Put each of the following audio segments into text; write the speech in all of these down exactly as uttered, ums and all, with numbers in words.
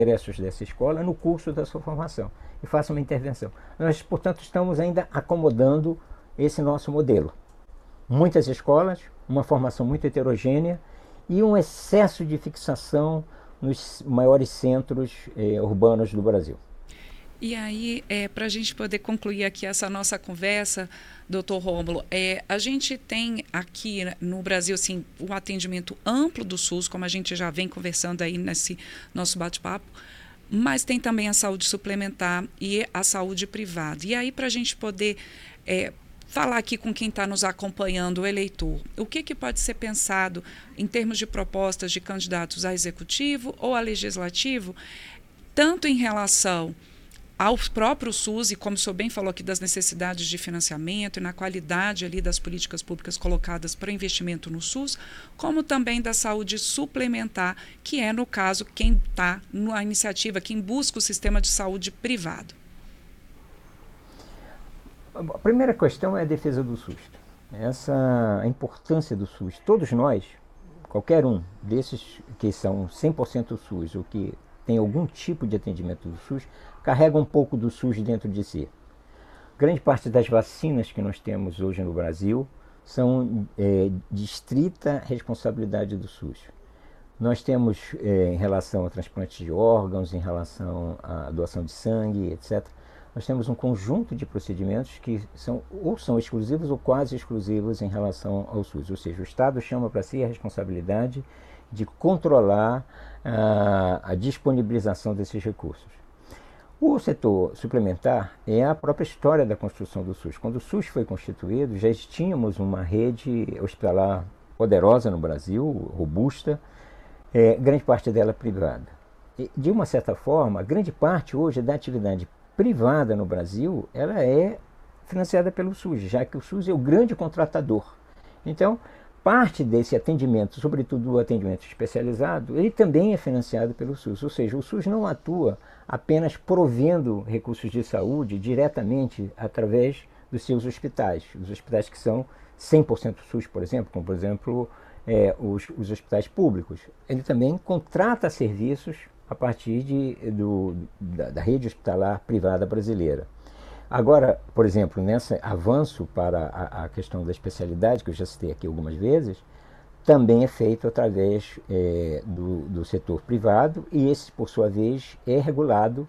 ingressos dessa escola no curso da sua formação e faça uma intervenção. Nós, portanto, estamos ainda acomodando esse nosso modelo. Muitas escolas, uma formação muito heterogênea e um excesso de fixação nos maiores centros eh, urbanos do Brasil. E aí, é, para a gente poder concluir aqui essa nossa conversa, doutor Rômulo, é, a gente tem aqui no Brasil assim, o atendimento amplo do SUS, como a gente já vem conversando aí nesse nosso bate-papo, mas tem também a saúde suplementar e a saúde privada. E aí, para a gente poder é, falar aqui com quem está nos acompanhando, o eleitor, o que, que pode ser pensado em termos de propostas de candidatos a executivo ou a legislativo, tanto em relação ao próprio SUS, e como o senhor bem falou aqui das necessidades de financiamento e na qualidade ali das políticas públicas colocadas para investimento no SUS, como também da saúde suplementar, que é, no caso, quem está na iniciativa, quem busca o sistema de saúde privado. A primeira questão é a defesa do SUS. Essa a importância do SUS. Todos nós, qualquer um desses que são cem por cento SUS ou que tem algum tipo de atendimento do SUS, carrega um pouco do SUS dentro de si. Grande parte das vacinas que nós temos hoje no Brasil são é, de estrita responsabilidade do SUS. Nós temos, é, em relação a transplantes de órgãos, em relação à doação de sangue, etcétera, nós temos um conjunto de procedimentos que são ou são exclusivos ou quase exclusivos em relação ao SUS. Ou seja, o Estado chama para si a responsabilidade de controlar a, a disponibilização desses recursos. O setor suplementar é a própria história da construção do SUS. Quando o SUS foi constituído, já tínhamos uma rede hospitalar poderosa no Brasil, robusta, é, grande parte dela privada. E, de uma certa forma, grande parte hoje da atividade privada no Brasil, ela é financiada pelo SUS, já que o SUS é o grande contratador. Então, parte desse atendimento, sobretudo o atendimento especializado, ele também é financiado pelo SUS. Ou seja, o SUS não atua apenas provendo recursos de saúde diretamente através dos seus hospitais. Os hospitais que são cem por cento SUS, por exemplo, como por exemplo é, os, os hospitais públicos. Ele também contrata serviços a partir de, do, da, da rede hospitalar privada brasileira. Agora, por exemplo, nesse avanço para a, a questão da especialidade, que eu já citei aqui algumas vezes, também é feito através é, do, do setor privado e esse, por sua vez, é regulado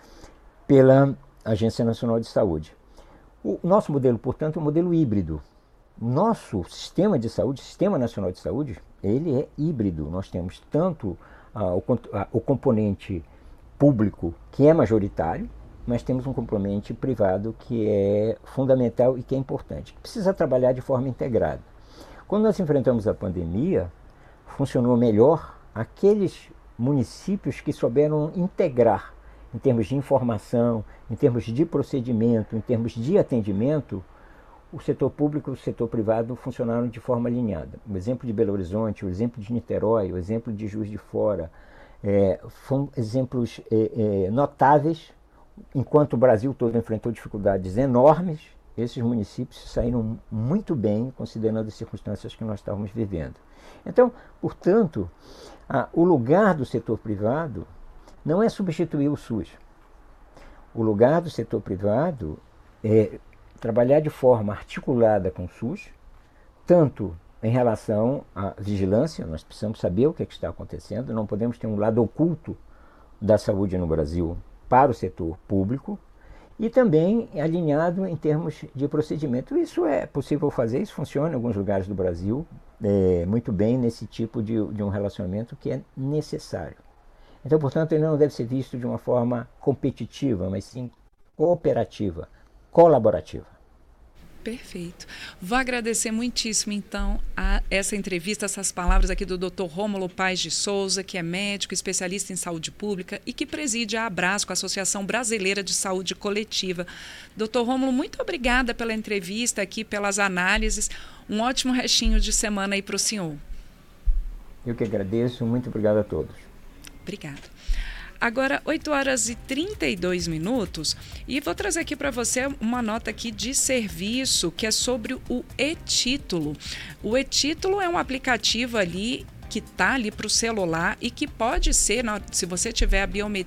pela Agência Nacional de Saúde. O nosso modelo, portanto, é um modelo híbrido. Nosso sistema de saúde, Sistema Nacional de Saúde, ele é híbrido. Nós temos tanto ah, o, ah, o componente público, que é majoritário, mas temos um componente privado que é fundamental e que é importante, que precisa trabalhar de forma integrada. Quando nós enfrentamos a pandemia, funcionou melhor aqueles municípios que souberam integrar, em termos de informação, em termos de procedimento, em termos de atendimento, o setor público e o setor privado funcionaram de forma alinhada. O exemplo de Belo Horizonte, o exemplo de Niterói, o exemplo de Juiz de Fora, é, foram exemplos é, é, notáveis. Enquanto o Brasil todo enfrentou dificuldades enormes, esses municípios saíram muito bem, considerando as circunstâncias que nós estávamos vivendo. Então, portanto, a, o lugar do setor privado não é substituir o SUS. O lugar do setor privado é trabalhar de forma articulada com o SUS, tanto em relação à vigilância, nós precisamos saber o que, é que está acontecendo, não podemos ter um lado oculto da saúde no Brasil para o setor público, e também alinhado em termos de procedimento. Isso é possível fazer, isso funciona em alguns lugares do Brasil é, muito bem nesse tipo de, de um relacionamento que é necessário. Então, portanto, ele não deve ser visto de uma forma competitiva, mas sim cooperativa, colaborativa. Perfeito. Vou agradecer muitíssimo, então, a essa entrevista, essas palavras aqui do doutor Rômulo Paes de Souza, que é médico, especialista em saúde pública e que preside a Abrasco, a Associação Brasileira de Saúde Coletiva. doutor Rômulo, muito obrigada pela entrevista aqui, pelas análises. Um ótimo restinho de semana aí para o senhor. Eu que agradeço. Muito obrigado a todos. Obrigada. Agora, oito horas e trinta e dois minutos, e vou trazer aqui para você uma nota aqui de serviço, que é sobre o e-Título. O e-Título é um aplicativo ali que está ali para o celular e que pode ser, se você tiver a biometria